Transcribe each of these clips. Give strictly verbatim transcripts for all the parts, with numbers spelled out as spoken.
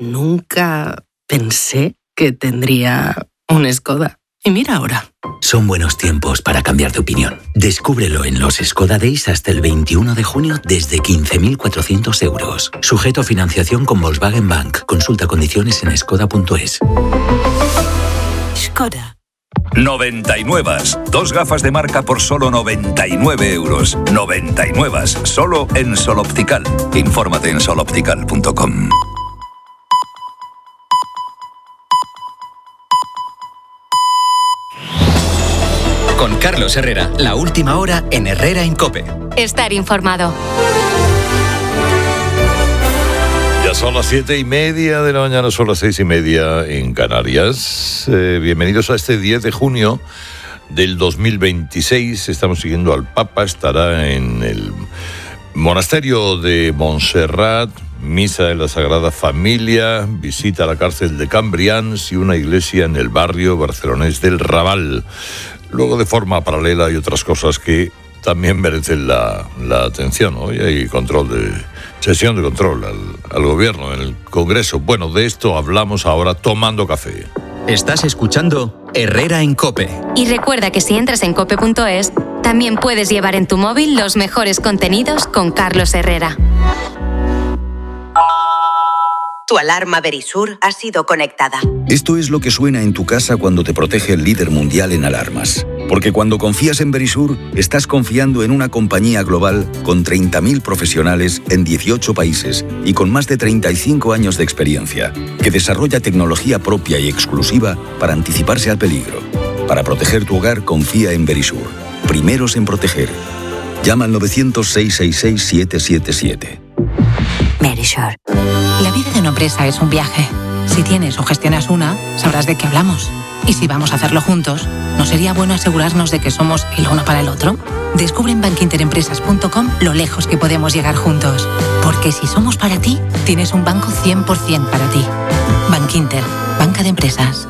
Nunca pensé que tendría un Skoda. Y mira ahora. Son buenos tiempos para cambiar de opinión. Descúbrelo en los Skoda Days hasta el veintiuno de junio desde quince mil cuatrocientos euros. Sujeto a financiación con Volkswagen Bank. Consulta condiciones en skoda punto es. Skoda. noventa y nueve. Dos gafas de marca por solo noventa y nueve euros. noventa y nueve. Solo en Sol Optical. Infórmate en sol optical punto com. Con Carlos Herrera, la última hora en Herrera en COPE. Estar informado. Ya son las siete y media de la mañana, son las seis y media en Canarias. Eh, bienvenidos a este diez de junio del dos mil veintiséis. Estamos siguiendo al Papa, estará en el monasterio de Montserrat, misa en la Sagrada Familia, visita a la cárcel de Cambrians y una iglesia en el barrio barcelonés del Raval. Luego, de forma paralela, hay otras cosas que también merecen la, la atención. Hoy hay control de sesión de control al, al gobierno en el Congreso. Bueno, de esto hablamos ahora tomando café. Estás escuchando Herrera en COPE. Y recuerda que si entras en cope punto es, también puedes llevar en tu móvil los mejores contenidos con Carlos Herrera. Tu alarma Verisur ha sido conectada. Esto es lo que suena en tu casa cuando te protege el líder mundial en alarmas. Porque cuando confías en Verisur, estás confiando en una compañía global con treinta mil profesionales en dieciocho países y con más de treinta y cinco años de experiencia, que desarrolla tecnología propia y exclusiva para anticiparse al peligro. Para proteger tu hogar, confía en Verisur. Primeros en proteger. Llama al nueve cero cero, seis seis seis, siete siete siete. Verisur. La vida de una empresa es un viaje. Si tienes o gestionas una, sabrás de qué hablamos. Y si vamos a hacerlo juntos, ¿no sería bueno asegurarnos de que somos el uno para el otro? Descubre en bankinterempresas punto com lo lejos que podemos llegar juntos. Porque si somos para ti, tienes un banco cien por ciento para ti. Bankinter, banca de empresas.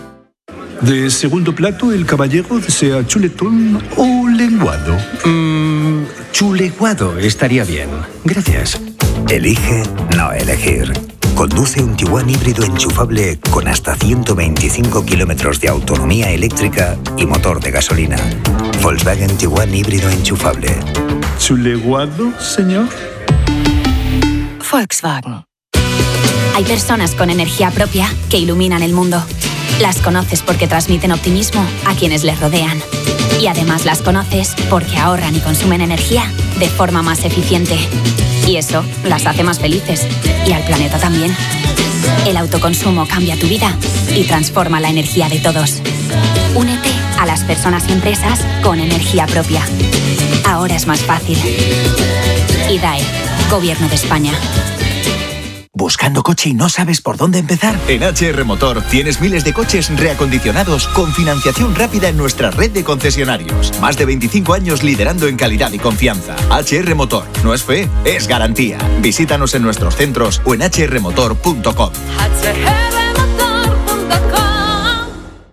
De segundo plato, el caballero desea chuletón o lenguado. Mmm, chuleguado estaría bien. Gracias. Elige no elegir. Conduce un Tiguan híbrido enchufable con hasta ciento veinticinco kilómetros de autonomía eléctrica y motor de gasolina. Volkswagen Tiguan híbrido enchufable. ¿Chuleguado, señor? Volkswagen. Hay personas con energía propia que iluminan el mundo. Las conoces porque transmiten optimismo a quienes les rodean. Y además las conoces porque ahorran y consumen energía de forma más eficiente. Y eso las hace más felices. Y al planeta también. El autoconsumo cambia tu vida y transforma la energía de todos. Únete a las personas y empresas con energía propia. Ahora es más fácil. I D A E, Gobierno de España. ¿Buscando coche y no sabes por dónde empezar? En H R Motor tienes miles de coches reacondicionados con financiación rápida en nuestra red de concesionarios. Más de veinticinco años liderando en calidad y confianza. H R Motor. No es fe, es garantía. Visítanos en nuestros centros o en h r motor punto com. hache erre motor punto com.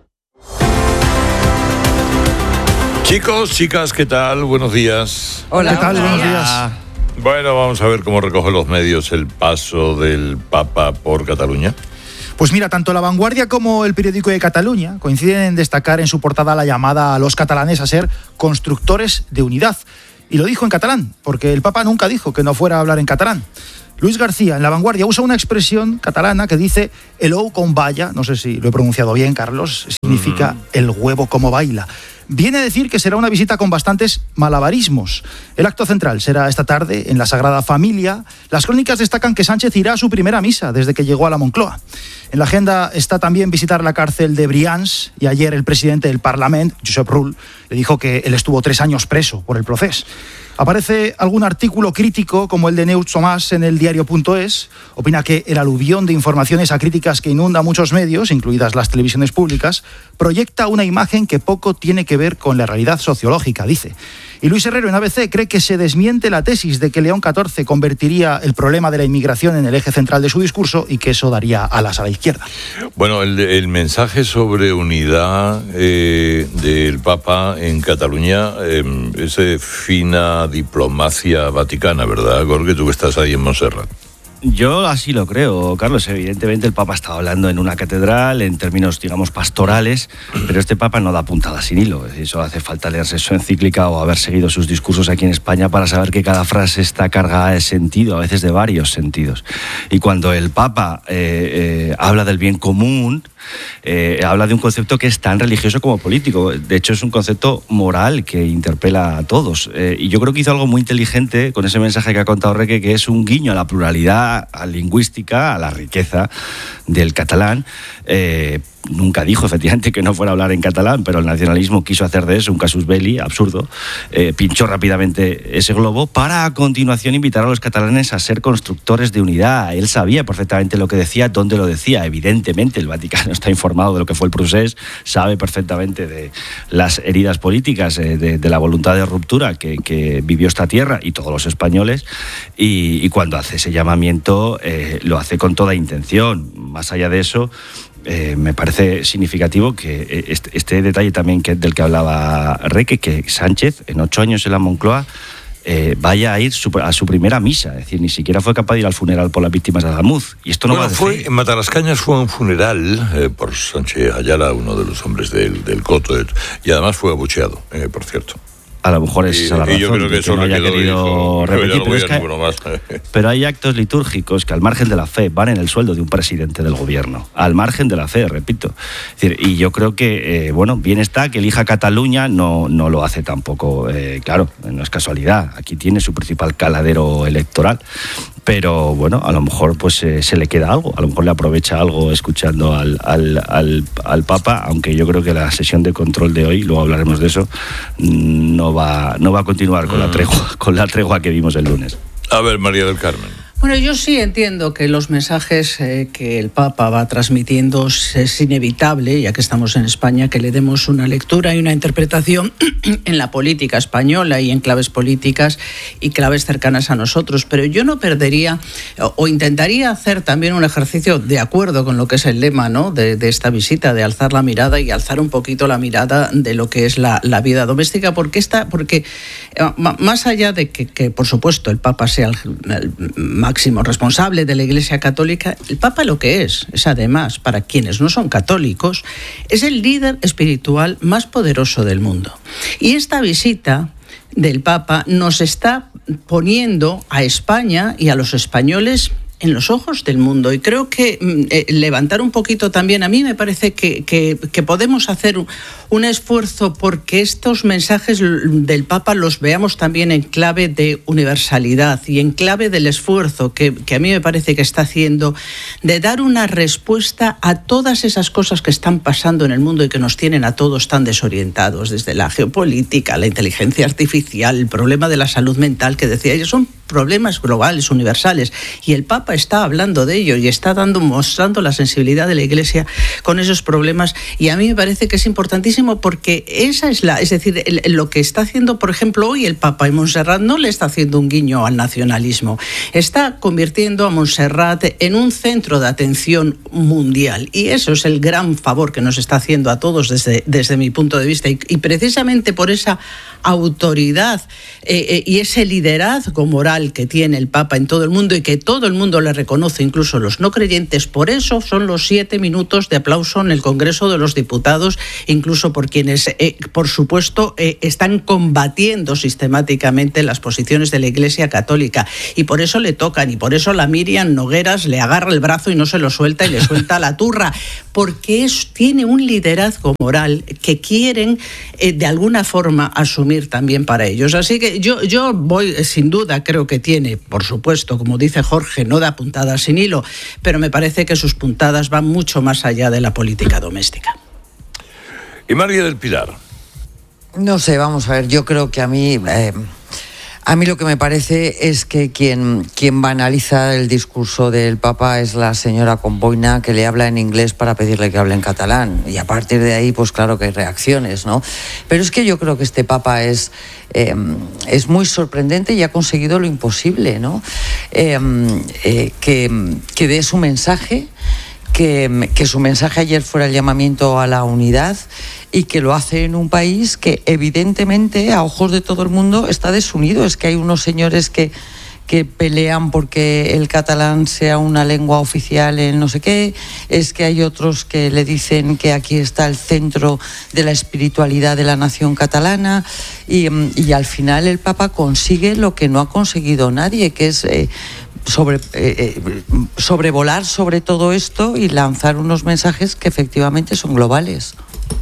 Chicos, chicas, ¿qué tal? Buenos días. Hola, ¿qué tal? Hola. Buenos días. Bueno, vamos a ver cómo recogen los medios el paso del Papa por Cataluña. Pues mira, tanto La Vanguardia como el periódico de Cataluña coinciden en destacar en su portada la llamada a los catalanes a ser constructores de unidad. Y lo dijo en catalán, porque el Papa nunca dijo que no fuera a hablar en catalán. Luis García, en La Vanguardia, usa una expresión catalana que dice el ou con balla, no sé si lo he pronunciado bien, Carlos, significa mm. el huevo como baila. Viene a decir que será una visita con bastantes malabarismos. El acto central será esta tarde en la Sagrada Familia. Las crónicas destacan que Sánchez irá a su primera misa desde que llegó a la Moncloa. En la agenda está también visitar la cárcel de Brians y ayer el presidente del Parlament, Josep Rull, le dijo que él estuvo tres años preso por el procés. Aparece algún artículo crítico como el de Neus Tomás en el diario punto es. Opina que el aluvión de informaciones acríticas que inunda muchos medios, incluidas las televisiones públicas, proyecta una imagen que poco tiene que ver con la realidad sociológica, dice. Y Luis Herrero en A B C cree que se desmiente la tesis de que León catorce convertiría el problema de la inmigración en el eje central de su discurso y que eso daría alas a la izquierda. Bueno, el, el mensaje sobre unidad eh, del Papa en Cataluña eh, es de fina diplomacia vaticana, ¿verdad, Jorge? Tú que estás ahí en Montserrat. Yo así lo creo, Carlos. Evidentemente el Papa estaba hablando en una catedral en términos, digamos, pastorales, pero este Papa no da puntada sin hilo. Es decir, solo hace falta leerse su encíclica o haber seguido sus discursos aquí en España para saber que cada frase está cargada de sentido, a veces de varios sentidos. Y cuando el Papa eh, eh, habla del bien común, eh, habla de un concepto que es tan religioso como político. De hecho, es un concepto moral que interpela a todos. Eh, y yo creo que hizo algo muy inteligente con ese mensaje que ha contado Reque, que es un guiño a la pluralidad, a lingüística, a la riqueza del catalán. Eh, nunca dijo efectivamente que no fuera a hablar en catalán, pero el nacionalismo quiso hacer de eso un casus belli absurdo. Eh, pinchó rápidamente ese globo para a continuación invitar a los catalanes a ser constructores de unidad. Él sabía perfectamente lo que decía, dónde lo decía. Evidentemente el Vaticano está informado de lo que fue el procés, sabe perfectamente de las heridas políticas, eh, de, de la voluntad de ruptura que, que vivió esta tierra y todos los españoles, y, y cuando hace ese llamamiento eh, lo hace con toda intención. Más allá de eso, Eh, me parece significativo que este, este detalle también que, del que hablaba Reque, que Sánchez en ocho años en la Moncloa eh, vaya a ir su, a su primera misa. Es decir, ni siquiera fue capaz de ir al funeral por las víctimas de Adamuz. Y esto no bueno, va a fue en Matalascañas fue un funeral eh, por Sánchez Ayala, uno de los hombres del, del Coto, y además fue abucheado, eh, por cierto. A lo mejor es esa la razón, y yo creo que, que eso no haya quedó, querido hijo, repetir, no pero, es que, más. pero hay actos litúrgicos que al margen de la fe van en el sueldo de un presidente del gobierno, al margen de la fe, repito. Es decir, y yo creo que, eh, bueno, bien está que elija Cataluña, no, no lo hace tampoco, eh, claro, no es casualidad, aquí tiene su principal caladero electoral, pero bueno, a lo mejor pues eh, se le queda algo, a lo mejor le aprovecha algo escuchando al, al, al, al Papa, aunque yo creo que la sesión de control de hoy, luego hablaremos de eso, no va, no va a continuar con la tregua, con la tregua que vimos el lunes. A ver, María del Carmen. Bueno, yo sí entiendo que los mensajes eh, que el Papa va transmitiendo es inevitable, ya que estamos en España, que le demos una lectura y una interpretación en la política española y en claves políticas y claves cercanas a nosotros. Pero yo no perdería o, o intentaría hacer también un ejercicio de acuerdo con lo que es el lema, ¿no?, de, de esta visita, de alzar la mirada y alzar un poquito la mirada de lo que es la, la vida doméstica, porque esta, porque eh, más allá de que, que, por supuesto, el Papa sea el, el máximo responsable de la Iglesia Católica, el Papa lo que es, es además, para quienes no son católicos, es el líder espiritual más poderoso del mundo. Y esta visita del Papa nos está poniendo a España y a los españoles en los ojos del mundo, y creo que eh, levantar un poquito también, a mí me parece que, que, que podemos hacer un, un esfuerzo porque estos mensajes del Papa los veamos también en clave de universalidad y en clave del esfuerzo que, que a mí me parece que está haciendo de dar una respuesta a todas esas cosas que están pasando en el mundo y que nos tienen a todos tan desorientados, desde la geopolítica, la inteligencia artificial, el problema de la salud mental, que decía ella, son problemas globales, universales, y el Papa está hablando de ello y está dando, mostrando la sensibilidad de la Iglesia con esos problemas, y a mí me parece que es importantísimo porque esa es la, es decir, el, lo que está haciendo, por ejemplo, hoy el Papa en Montserrat no le está haciendo un guiño al nacionalismo, está convirtiendo a Montserrat en un centro de atención mundial, y eso es el gran favor que nos está haciendo a todos desde, desde mi punto de vista, y, y precisamente por esa autoridad eh, eh, y ese liderazgo moral que tiene el Papa en todo el mundo y que todo el mundo le reconoce, incluso los no creyentes. Por eso son los siete minutos de aplauso en el Congreso de los Diputados, incluso por quienes, eh, por supuesto, eh, están combatiendo sistemáticamente las posiciones de la Iglesia Católica, y por eso le tocan, y por eso la Miriam Nogueras le agarra el brazo y no se lo suelta y le suelta la turra, porque es, tiene un liderazgo moral que quieren eh, de alguna forma asumir también para ellos. Así que yo, yo voy, sin duda, creo que tiene, por supuesto, como dice Jorge, no da puntadas sin hilo, pero me parece que sus puntadas van mucho más allá de la política doméstica. Y María del Pilar. No sé, vamos a ver, yo creo que a mí... Eh... A mí lo que me parece es que quien, quien banaliza el discurso del Papa es la señora Comboina, que le habla en inglés para pedirle que hable en catalán. Y a partir de ahí, pues claro que hay reacciones, ¿no? Pero es que yo creo que este Papa es, eh, es muy sorprendente y ha conseguido lo imposible, ¿no? Eh, eh, que, que dé su mensaje, que, que su mensaje ayer fuera el llamamiento a la unidad, y que lo hace en un país que evidentemente a ojos de todo el mundo está desunido. Es que hay unos señores que, que pelean porque el catalán sea una lengua oficial en no sé qué, es que hay otros que le dicen que aquí está el centro de la espiritualidad de la nación catalana, y, y al final el Papa consigue lo que no ha conseguido nadie, que es eh, sobre, eh, eh, sobrevolar sobre todo esto y lanzar unos mensajes que efectivamente son globales.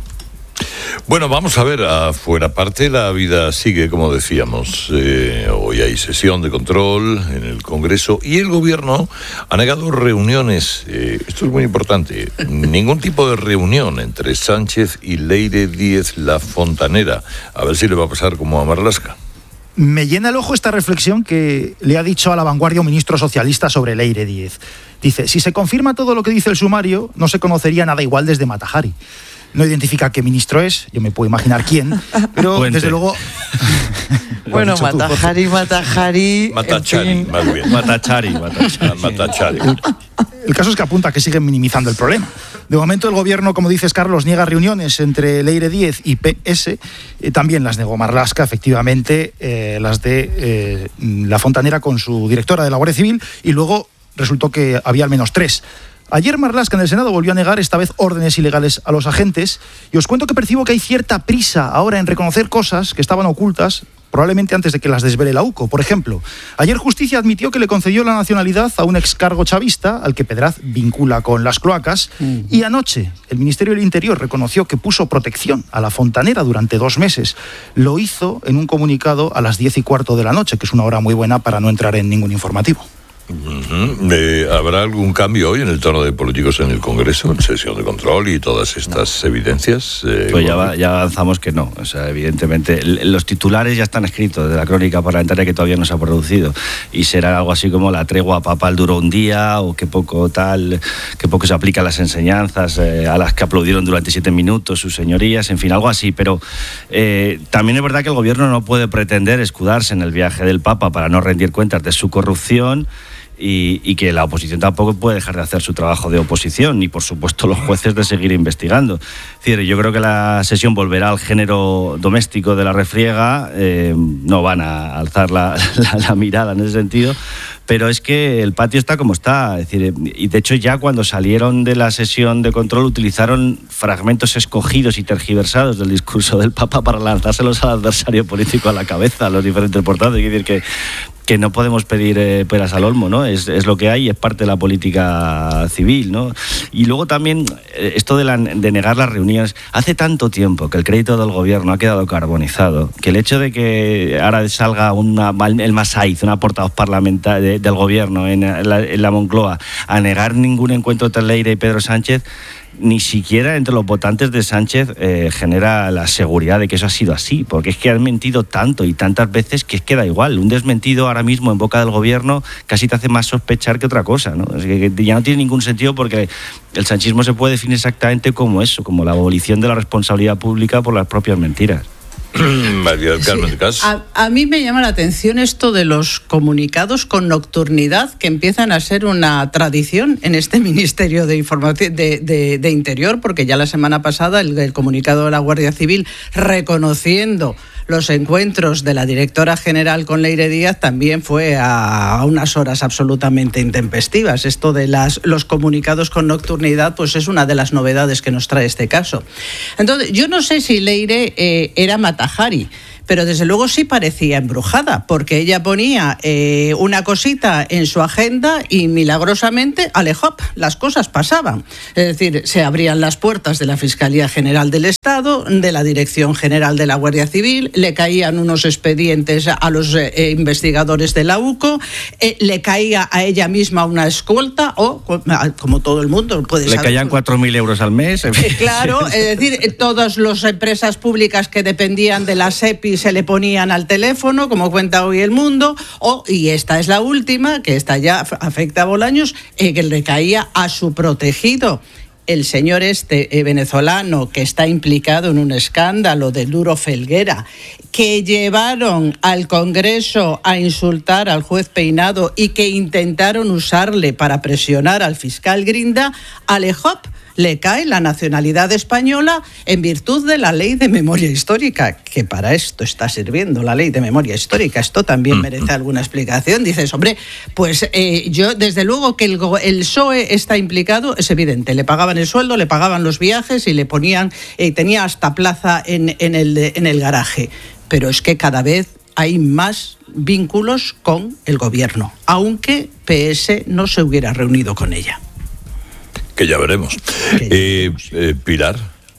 Bueno, vamos a ver, afuera parte la vida sigue, como decíamos. Eh, hoy hay sesión de control en el Congreso y el Gobierno ha negado reuniones. Eh, esto es muy importante. Ningún tipo de reunión entre Sánchez y Leire Díez la Fontanera. A ver si le va a pasar como a Marlaska. Me llena el ojo esta reflexión que le ha dicho a La Vanguardia un ministro socialista sobre Leire Díez. Dice, si se confirma todo lo que dice el sumario, no se conocería nada igual desde Matajari. No identifica qué ministro es, yo me puedo imaginar quién, pero Puente. desde luego... Bueno, Matajari, Matajari... Matachari, en fin. más bien. Matachari, Matachari. Matachari. El caso es que apunta que siguen minimizando el problema. De momento el Gobierno, como dices, Carlos, niega reuniones entre Leire Díez y P S. Eh, también las negó Marlaska, efectivamente, eh, las de eh, La Fontanera con su directora de la Guardia Civil, y luego resultó que había al menos tres. Ayer Marlaska en el Senado volvió a negar esta vez órdenes ilegales a los agentes, y os cuento que percibo que hay cierta prisa ahora en reconocer cosas que estaban ocultas, probablemente antes de que las desvele la U C O. Por ejemplo, ayer Justicia admitió que le concedió la nacionalidad a un excargo chavista, al que Pedraz vincula con las cloacas, uh-huh. y anoche el Ministerio del Interior reconoció que puso protección a la Fontanera durante dos meses. Lo hizo en un comunicado a las diez y cuarto de la noche, que es una hora muy buena para no entrar en ningún informativo. Uh-huh. Eh, ¿Habrá algún cambio hoy en el tono de políticos en el Congreso, en sesión de control y todas estas evidencias? Eh, pues ya, va, ya avanzamos que no. O sea, evidentemente, los titulares ya están escritos de la crónica parlamentaria que todavía no se ha producido. Y será algo así como la tregua papal duró un día, o que poco tal, que poco se aplican las enseñanzas eh, a las que aplaudieron durante siete minutos sus señorías, en fin, algo así. Pero eh, también es verdad que el Gobierno no puede pretender escudarse en el viaje del Papa para no rendir cuentas de su corrupción. Y, y que la oposición tampoco puede dejar de hacer su trabajo de oposición, ni por supuesto los jueces de seguir investigando. Es decir, yo creo que la sesión volverá al género doméstico de la refriega, eh, no van a alzar la, la, la mirada en ese sentido, pero es que el patio está como está. Es decir, y de hecho ya cuando salieron de la sesión de control utilizaron fragmentos escogidos y tergiversados del discurso del Papa para lanzárselos al adversario político a la cabeza, a los diferentes portavoces. Es decir, que que no podemos pedir eh, peras al olmo, ¿no? Es, es lo que hay, es parte de la política civil, ¿no? Y luego también eh, esto de, la, de negar las reuniones. Hace tanto tiempo que el crédito del Gobierno ha quedado carbonizado, que el hecho de que ahora salga una, el Masaiz, una portavoz parlamentaria de, del Gobierno en la, en la Moncloa, a negar ningún encuentro entre Leire y Pedro Sánchez, ni siquiera entre los votantes de Sánchez eh, genera la seguridad de que eso ha sido así, porque es que han mentido tanto y tantas veces que es que da igual. Un desmentido ahora mismo en boca del Gobierno casi te hace más sospechar que otra cosa, ¿no? Es que ya no tiene ningún sentido, porque el sanchismo se puede definir exactamente como eso, como la abolición de la responsabilidad pública por las propias mentiras. María del Carmen de Cas. A, a mí me llama la atención esto de los comunicados con nocturnidad, que empiezan a ser una tradición en este Ministerio de Información de, de, de Interior, porque ya la semana pasada el, el comunicado de la Guardia Civil reconociendo los encuentros de la directora general con Leire Díaz también fue a, a unas horas absolutamente intempestivas. Esto de las, los comunicados con nocturnidad pues es una de las novedades que nos trae este caso. Entonces, yo no sé si Leire eh, era Matajari, pero desde luego sí parecía embrujada, porque ella ponía eh, una cosita en su agenda y milagrosamente, alejop, las cosas pasaban. Es decir, se abrían las puertas de la Fiscalía General del Estado, de la Dirección General de la Guardia Civil, le caían unos expedientes a los eh, investigadores de la U C O, eh, le caía a ella misma una escolta, o como todo el mundo puede le saber. Le caían cuatro mil euros al mes. Eh, claro, es decir, eh, todas las empresas públicas que dependían de la SEPI se le ponían al teléfono, como cuenta hoy El Mundo, o, y esta es la última, que esta ya afecta a Bolaños, eh, que le caía a su protegido, el señor este eh, venezolano que está implicado en un escándalo de Duro Felguera, que llevaron al Congreso a insultar al juez Peinado y que intentaron usarle para presionar al fiscal Grinda, alejop, le cae la nacionalidad española en virtud de la ley de memoria histórica, que para esto está sirviendo la ley de memoria histórica. Esto también merece alguna explicación. Dices, hombre, pues eh, yo desde luego que el, el P S O E está implicado, es evidente. Le pagaban el sueldo, le pagaban los viajes y le ponían, eh, tenía hasta plaza en, en, el, en el garaje. Pero es que cada vez hay más vínculos con el gobierno, aunque P S no se hubiera reunido con ella. Que ya veremos. Eh, eh, Pilar.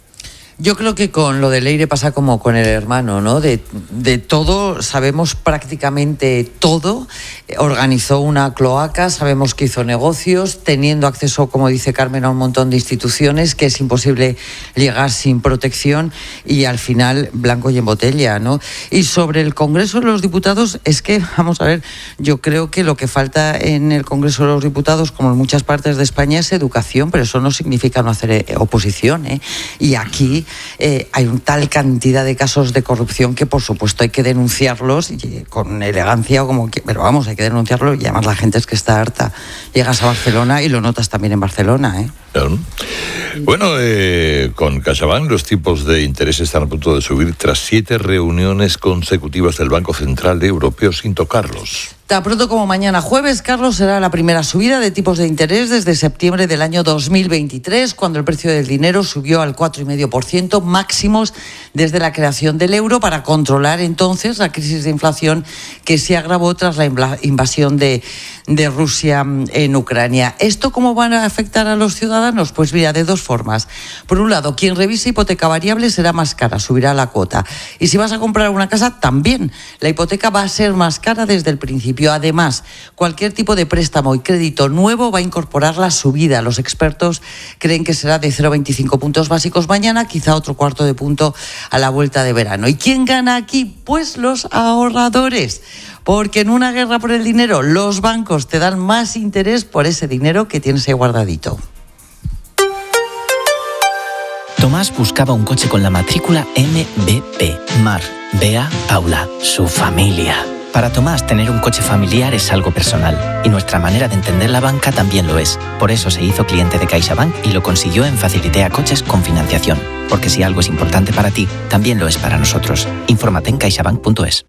Yo creo que con lo de Leire pasa como con el hermano, ¿no? De, de todo, sabemos prácticamente todo. Organizó una cloaca, sabemos que hizo negocios, teniendo acceso, como dice Carmen, a un montón de instituciones, que es imposible llegar sin protección y al final blanco y en botella, ¿no? Y sobre el Congreso de los Diputados, es que, vamos a ver, yo creo que lo que falta en el Congreso de los Diputados, como en muchas partes de España, es educación, pero eso no significa no hacer oposición, ¿eh? Y aquí Eh, hay una tal cantidad de casos de corrupción que por supuesto hay que denunciarlos y, con elegancia o como que, pero vamos, hay que denunciarlos y además la gente es que está harta. Llegas a Barcelona y lo notas también en Barcelona, ¿eh? Bueno, eh, con CaixaBank los tipos de interés están a punto de subir tras siete reuniones consecutivas del Banco Central Europeo sin tocarlos. Tan pronto como mañana jueves, Carlos, será la primera subida de tipos de interés desde septiembre del año dos mil veintitrés, cuando el precio del dinero subió al cuatro coma cinco por ciento, máximos desde la creación del euro, para controlar entonces la crisis de inflación que se agravó tras la invasión de, de Rusia en Ucrania. ¿Esto cómo van a afectar a los ciudadanos? Pues mira, de dos formas. Por un lado, quien revise hipoteca variable será más cara, subirá la cuota. Y si vas a comprar una casa, también. La hipoteca va a ser más cara desde el principio. Además, cualquier tipo de préstamo y crédito nuevo va a incorporar la subida. Los expertos creen que será de cero coma veinticinco puntos básicos mañana, quizá otro cuarto de punto a la vuelta de verano. ¿Y quién gana aquí? Pues los ahorradores. Porque en una guerra por el dinero, los bancos te dan más interés por ese dinero que tienes ahí guardadito. Tomás buscaba un coche con la matrícula M B P. Mar, Bea, Paula, su familia. Para Tomás, tener un coche familiar es algo personal, y nuestra manera de entender la banca también lo es. Por eso se hizo cliente de CaixaBank y lo consiguió en Facilitea Coches con financiación. Porque si algo es importante para ti, también lo es para nosotros. Infórmate en caixabank punto es.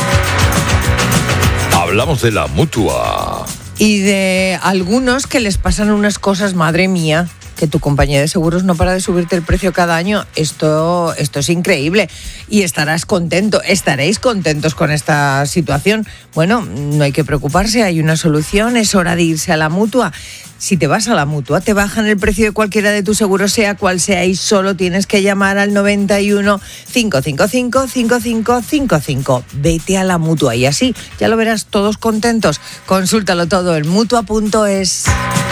Hablamos de la Mutua. Y de algunos que les pasan unas cosas, madre mía, que tu compañía de seguros no para de subirte el precio cada año. Esto, esto es increíble. Y estarás contento, estaréis contentos con esta situación. Bueno, no hay que preocuparse, hay una solución, es hora de irse a la Mutua. Si te vas a la Mutua, te bajan el precio de cualquiera de tus seguros, sea cual sea, y solo tienes que llamar al noventa y uno, cinco cinco cinco, cinco cinco cinco cinco. Vete a la Mutua y así, ya lo verás, todos contentos. Consúltalo todo en mutua punto es.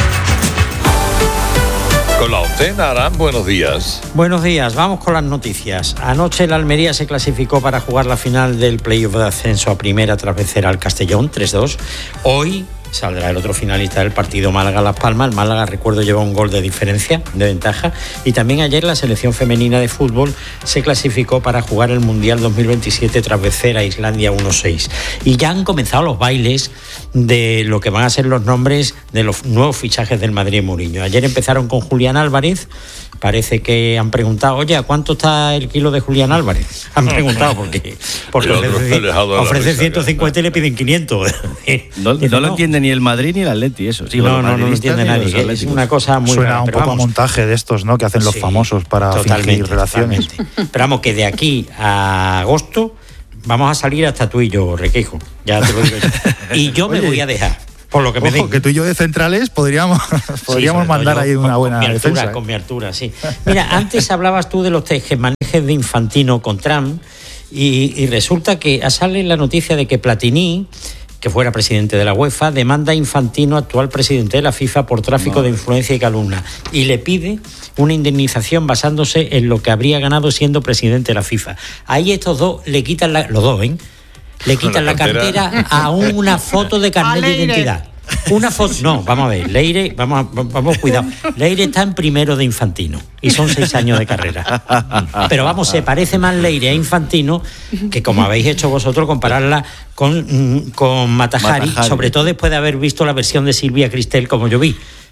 Con la Ocena, Arán, buenos días. Buenos días, vamos con las noticias. Anoche el Almería se clasificó para jugar la final del playoff de ascenso a primera tras vencer al Castellón tres dos. Hoy saldrá el otro finalista del partido, Málaga-Las Palmas. El Málaga, recuerdo, lleva un gol de diferencia, de ventaja. Y también ayer la selección femenina de fútbol se clasificó para jugar el Mundial dos mil veintisiete tras vencer a Islandia uno seis. Y ya han comenzado los bailes de lo que van a ser los nombres de los nuevos fichajes del Madrid Mourinho. Ayer empezaron con Julián Álvarez. Parece que han preguntado, oye, ¿a cuánto está el kilo de Julián Álvarez? Han preguntado porque, porque ofrece, ofrece ciento cincuenta y le piden quinientos. No, no, no lo entiende ni el Madrid ni el Atleti, eso. Sí, no, no, no lo entiende nadie. Es una cosa muy Suena rara, un poco vamos, a montaje de estos, ¿no? Que hacen los sí, famosos para fingir relaciones. Totalmente. Pero vamos, que de aquí a agosto vamos a salir hasta tú y yo, Requeijo. Ya te lo digo yo. Y yo me Oye, voy a dejar. Por lo que me ojo, digo. que tú y yo de centrales podríamos, podríamos sí, mandar ahí una buena con mi altura, defensa. Con mi altura, sí. Mira, antes hablabas tú de los tejemanejes de Infantino con Trump y, y resulta que sale la noticia de que Platini, que fuera presidente de la UEFA, demanda a Infantino, actual presidente de la FIFA, por tráfico no. de influencia y calumnia, y le pide una indemnización basándose en lo que habría ganado siendo presidente de la FIFA. Ahí estos dos le quitan la, los dos, ¿eh? Le quitan la cartera, cartera a una foto de carnet de identidad. Una foto, no, vamos a ver, Leire, vamos, vamos, cuidado. Leire está en primero de Infantino y son seis años de carrera. Pero vamos, se parece más Leire a Infantino que, como habéis hecho vosotros, compararla con, con Mata Hari, Mata Hari, sobre todo después de haber visto la versión de Silvia Cristel, como yo vi.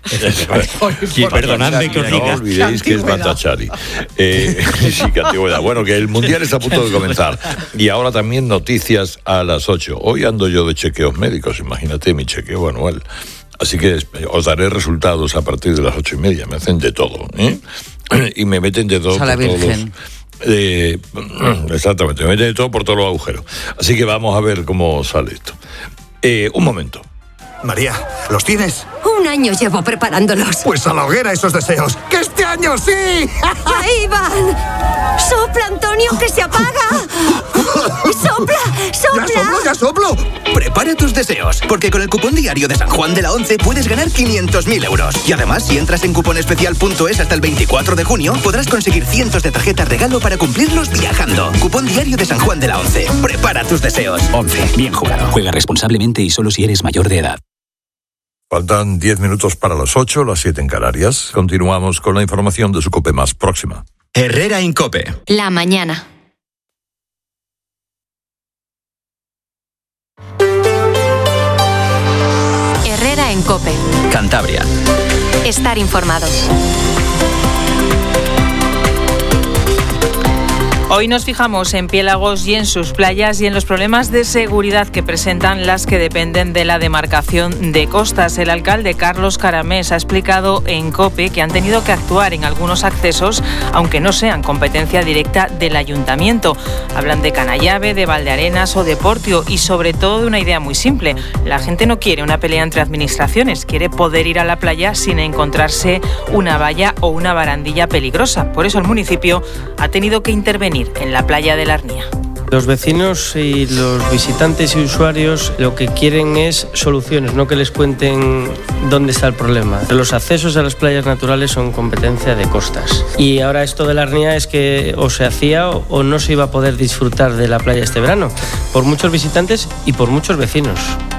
Perdonadme que os diga. No olvidéis que es Matachari. Eh, sí, que antigüedad. Bueno, que el Mundial está a punto de comenzar. Y ahora también noticias a las ocho. Hoy ando yo de chequeos médicos, imagínate mi chequeo anual. Así que os daré resultados a partir de las ocho y media. Me hacen de todo, ¿eh? Y me meten de todo. A la por todos Virgen. los- eh, exactamente, me meten de todo por todos los agujeros. Así que vamos a ver cómo sale esto. Eh, un momento. María, ¿los tienes? Un año llevo preparándolos. Pues a la hoguera esos deseos. ¡Que este año sí! ¡Ahí van! ¡Sopla, Antonio, que se apaga! ¡Sopla, sopla! ¡Ya soplo, ya soplo! Prepara tus deseos, porque con el cupón diario de San Juan de la Once puedes ganar quinientos mil euros. Y además, si entras en cuponespecial punto es hasta el veinticuatro de junio, podrás conseguir cientos de tarjetas regalo para cumplirlos viajando. Cupón diario de San Juan de la Once. Prepara tus deseos. once. Bien jugado. Juega responsablemente y solo si eres mayor de edad. Faltan diez minutos para las ocho, las siete en Canarias. Continuamos con la información de su COPE más próxima. Herrera Incope. La mañana. Herrera en COPE. Cantabria. Estar informado. Hoy nos fijamos en Piélagos y en sus playas y en los problemas de seguridad que presentan las que dependen de la demarcación de costas. El alcalde Carlos Caramés ha explicado en COPE que han tenido que actuar en algunos accesos, aunque no sean competencia directa del ayuntamiento. Hablan de Canallave, de Valdearenas o de Portio y sobre todo de una idea muy simple. La gente no quiere una pelea entre administraciones, quiere poder ir a la playa sin encontrarse una valla o una barandilla peligrosa. Por eso el municipio ha tenido que intervenir en la playa de la Arnia. Los vecinos y los visitantes y usuarios lo que quieren es soluciones, no que les cuenten dónde está el problema. Los accesos a las playas naturales son competencia de costas. Y ahora esto de la Arnia es que o se hacía o, o no se iba a poder disfrutar de la playa este verano, por muchos visitantes y por muchos vecinos.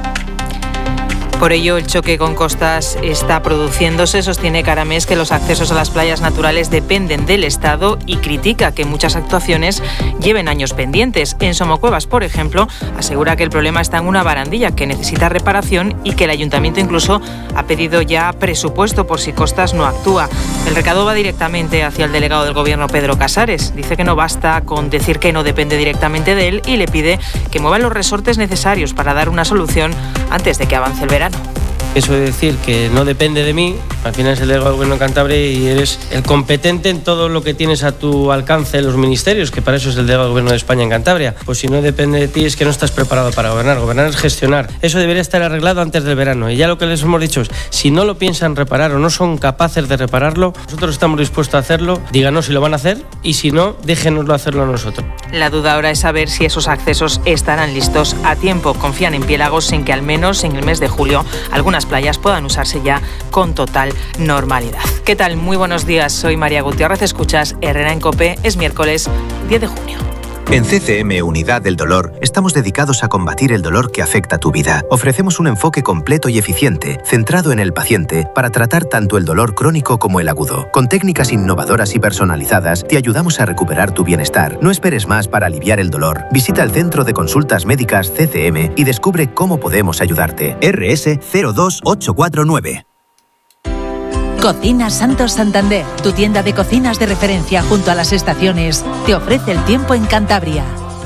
Por ello, el choque con costas está produciéndose. Sostiene Caramés que los accesos a las playas naturales dependen del Estado y critica que muchas actuaciones lleven años pendientes. En Somocuevas, por ejemplo, asegura que el problema está en una barandilla que necesita reparación y que el ayuntamiento incluso ha pedido ya presupuesto por si Costas no actúa. El recado va directamente hacia el delegado del Gobierno, Pedro Casares. Dice que no basta con decir que no depende directamente de él y le pide que muevan los resortes necesarios para dar una solución antes de que avance el verano. Eso de decir que no depende de mí, al final es el delegado del Gobierno de Cantabria y eres el competente en todo lo que tienes a tu alcance en los ministerios, que para eso es el delegado del Gobierno de España en Cantabria. Pues si no depende de ti es que no estás preparado para gobernar. Gobernar es gestionar. Eso debería estar arreglado antes del verano. Y ya lo que les hemos dicho es, si no lo piensan reparar o no son capaces de repararlo, nosotros estamos dispuestos a hacerlo. Díganos si lo van a hacer y si no, déjenoslo hacerlo a nosotros. La duda ahora es saber si esos accesos estarán listos a tiempo. Confían en Piélagos en que al menos en el mes de julio algunas playas puedan usarse ya con total normalidad. ¿Qué tal? Muy buenos días. Soy María Gutiérrez. Escuchas Herrera en COPE. Es miércoles diez de junio. En C C M Unidad del Dolor estamos dedicados a combatir el dolor que afecta tu vida. Ofrecemos un enfoque completo y eficiente, centrado en el paciente, para tratar tanto el dolor crónico como el agudo. Con técnicas innovadoras y personalizadas, te ayudamos a recuperar tu bienestar. No esperes más para aliviar el dolor. Visita el Centro de Consultas Médicas C C M y descubre cómo podemos ayudarte. R S cero dos ocho cuatro nueve. Cocinas Santos Santander, tu tienda de cocinas de referencia junto a las estaciones, te ofrece el tiempo en Cantabria.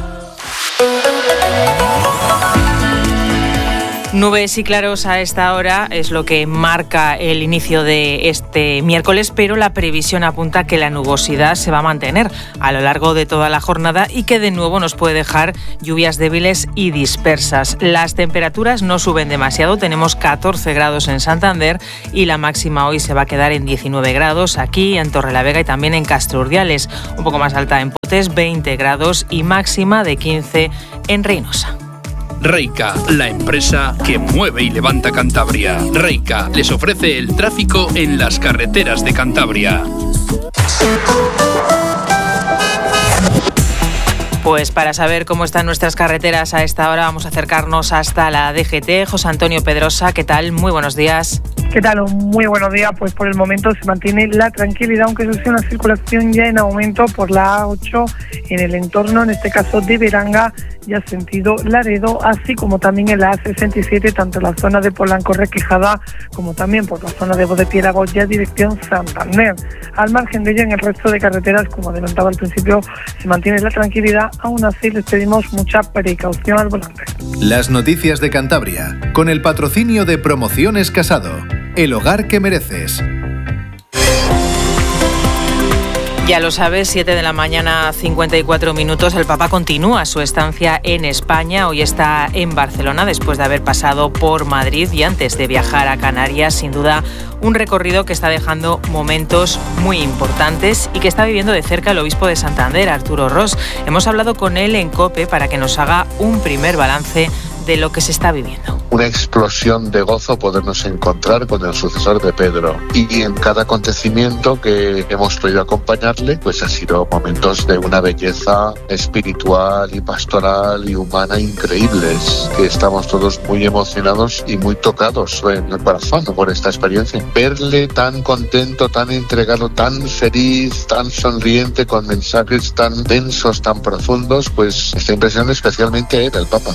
Nubes y claros a esta hora es lo que marca el inicio de este miércoles, pero la previsión apunta que la nubosidad se va a mantener a lo largo de toda la jornada y que de nuevo nos puede dejar lluvias débiles y dispersas. Las temperaturas no suben demasiado, tenemos catorce grados en Santander y la máxima hoy se va a quedar en diecinueve grados aquí en Torrelavega y también en Castro Urdiales, un poco más alta en Potes, veinte grados y máxima de quince en Reynosa. Reica, la empresa que mueve y levanta Cantabria. Reica les ofrece el tráfico en las carreteras de Cantabria. Pues para saber cómo están nuestras carreteras a esta hora vamos a acercarnos hasta la D G T. José Antonio Pedrosa, ¿qué tal? Muy buenos días. ¿Qué tal? Muy buenos días. Pues por el momento se mantiene la tranquilidad, aunque eso sí una circulación ya en aumento por la A ocho en el entorno, en este caso de Beranga, ya sentido Laredo, así como también en la A sesenta y siete, tanto en la zona de Polanco Requejada como también por la zona de Bodepiérago, ya dirección Santander. Al margen de ello, en el resto de carreteras, como adelantaba al principio, se mantiene la tranquilidad. Aún así, les pedimos mucha precaución al volante. Las noticias de Cantabria, con el patrocinio de Promociones Casado. El hogar que mereces. Ya lo sabes, siete de la mañana, cincuenta y cuatro minutos. El Papa continúa su estancia en España. Hoy está en Barcelona después de haber pasado por Madrid y antes de viajar a Canarias. Sin duda, un recorrido que está dejando momentos muy importantes y que está viviendo de cerca el obispo de Santander, Arturo Ros. Hemos hablado con él en COPE para que nos haga un primer balance de lo que se está viviendo. Una explosión de gozo podernos encontrar con el sucesor de Pedro, y en cada acontecimiento que hemos podido acompañarle pues ha sido momentos de una belleza espiritual y pastoral y humana increíbles, que estamos todos muy emocionados y muy tocados en el corazón por esta experiencia. Verle tan contento, tan entregado, tan feliz, tan sonriente, con mensajes tan densos, tan profundos, pues esta impresión especialmente era el Papa.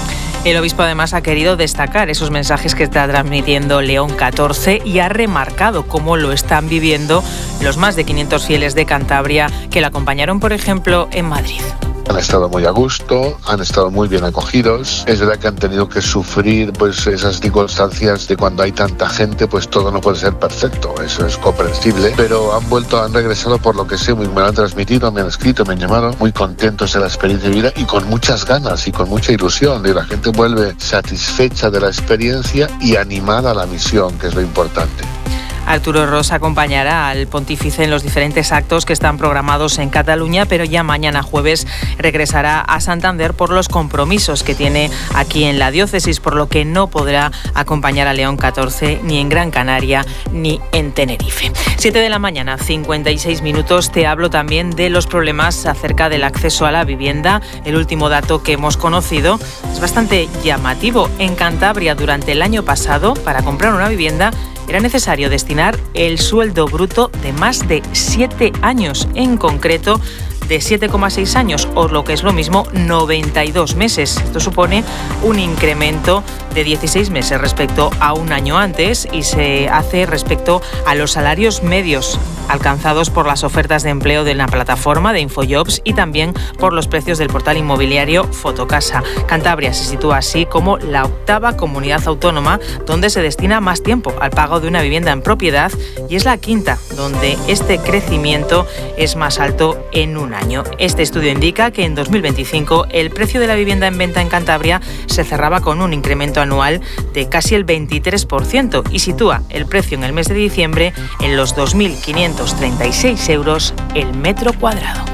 El obispo además ha querido destacar esos mensajes que está transmitiendo León catorce y ha remarcado cómo lo están viviendo los más de quinientos fieles de Cantabria que la acompañaron, por ejemplo, en Madrid. Han estado muy a gusto, han estado muy bien acogidos. Es verdad que han tenido que sufrir pues esas circunstancias de cuando hay tanta gente, pues todo no puede ser perfecto, eso es comprensible, pero han vuelto, han regresado, por lo que sé, me lo han transmitido, me han escrito, me han llamado, muy contentos de la experiencia de vida y con muchas ganas y con mucha ilusión. Y la gente vuelve satisfecha de la experiencia y animada a la misión, que es lo importante. Arturo Ros acompañará al pontífice en los diferentes actos que están programados en Cataluña, pero ya mañana jueves regresará a Santander por los compromisos que tiene aquí en la diócesis, por lo que no podrá acompañar a León catorce ni en Gran Canaria ni en Tenerife. siete de la mañana, cincuenta y seis minutos. Te hablo también de los problemas acerca del acceso a la vivienda. El último dato que hemos conocido es bastante llamativo. En Cantabria, durante el año pasado, para comprar una vivienda era necesario destinar el sueldo bruto de más de siete años, en concreto de siete coma seis años, o lo que es lo mismo, noventa y dos meses. Esto supone un incremento de dieciséis meses respecto a un año antes y se hace respecto a los salarios medios alcanzados por las ofertas de empleo de la plataforma de Infojobs y también por los precios del portal inmobiliario Fotocasa. Cantabria se sitúa así como la octava comunidad autónoma donde se destina más tiempo al pago de una vivienda en propiedad y es la quinta donde este crecimiento es más alto en un año. Este estudio indica que en dos mil veinticinco el precio de la vivienda en venta en Cantabria se cerraba con un incremento anual de casi el veintitrés por ciento y sitúa el precio en el mes de diciembre en los dos mil quinientos treinta y seis euros el metro cuadrado.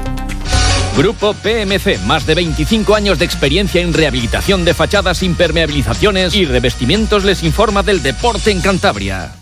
Grupo P M C, más de veinticinco años de experiencia en rehabilitación de fachadas, impermeabilizaciones y revestimientos, les informa del deporte en Cantabria.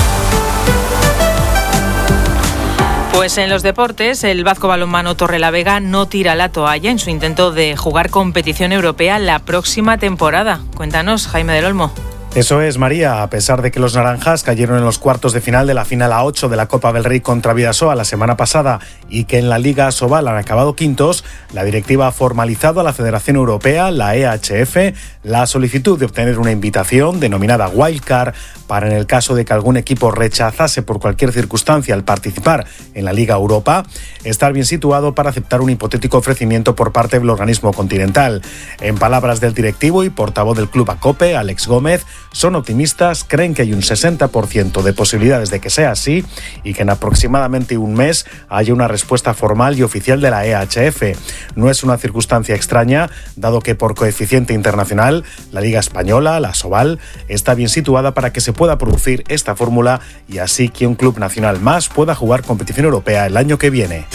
Pues en los deportes, el Vasco Balonmano Torrelavega no tira la toalla en su intento de jugar competición europea la próxima temporada. Cuéntanos, Jaime del Olmo. Eso es, María. A pesar de que los naranjas cayeron en los cuartos de final de la final A ocho de la Copa del Rey contra Bidasoa la semana pasada y que en la Liga Asobal han acabado quintos, la directiva ha formalizado a la Federación Europea, la E H F, la solicitud de obtener una invitación denominada Wildcard para, en el caso de que algún equipo rechazase por cualquier circunstancia el participar en la Liga Europa, estar bien situado para aceptar un hipotético ofrecimiento por parte del organismo continental. En palabras del directivo y portavoz del club ACOPE, Alex Gómez, son optimistas, creen que hay un sesenta por ciento de posibilidades de que sea así y que en aproximadamente un mes haya una respuesta formal y oficial de la E H F. No es una circunstancia extraña, dado que por coeficiente internacional, la Liga Española, la Asobal, está bien situada para que se pueda producir esta fórmula y así que un club nacional más pueda jugar competición europea el año que viene.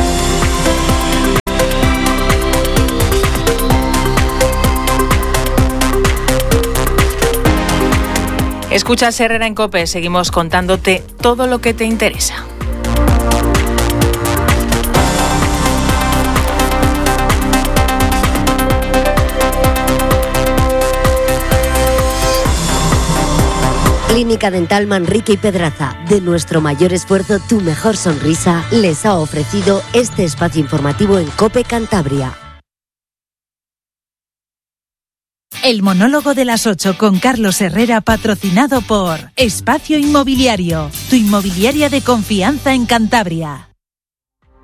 Escuchas Herrera en COPE, seguimos contándote todo lo que te interesa. Clínica Dental Manrique y Pedraza, de nuestro mayor esfuerzo, tu mejor sonrisa, les ha ofrecido este espacio informativo en COPE Cantabria. El monólogo de las ocho con Carlos Herrera, patrocinado por Espacio Inmobiliario, tu inmobiliaria de confianza en Cantabria.